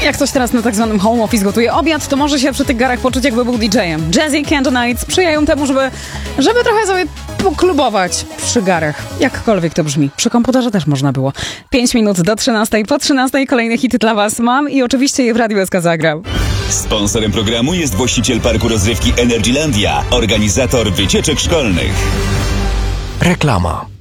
Jak ktoś teraz na tak zwanym home office gotuje obiad, to może się przy tych garach poczuć, jakby był DJ-em. Jazzy Candle Nights sprzyjają temu, żeby trochę sobie poklubować przy garach. Jakkolwiek to brzmi. Przy komputerze też można było. 5 minut do 13. Po 13 kolejne hity dla was mam i oczywiście je w Radiu SK zagram. Sponsorem programu jest właściciel parku rozrywki Energylandia, organizator wycieczek szkolnych. Reklama.